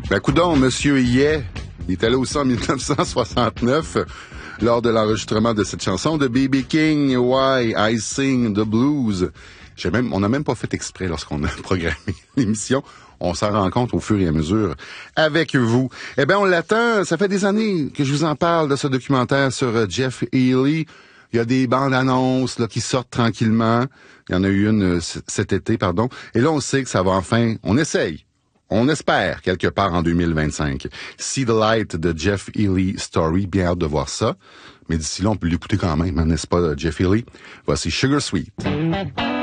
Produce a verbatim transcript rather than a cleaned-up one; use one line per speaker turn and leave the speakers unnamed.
Ben, coudonc, Monsieur Yeh, il était là aussi en dix-neuf cent soixante-neuf, lors de l'enregistrement de cette chanson de B B King, Why I Sing the Blues. J'ai même, on n'a même pas fait exprès lorsqu'on a programmé l'émission. On s'en rend compte au fur et à mesure avec vous. Eh bien, on l'attend. Ça fait des années que je vous en parle de ce documentaire sur Jeff Healey. Il y a des bandes annonces là, qui sortent tranquillement. Il y en a eu une euh, c- cet été, pardon. Et là, on sait que ça va enfin... On essaye. On espère, quelque part en deux mille vingt-cinq. See the Light de Jeff Healey Story. Bien hâte de voir ça. Mais d'ici là, on peut l'écouter quand même, hein, n'est-ce pas, Jeff Healey? Voici Sugar Sweet.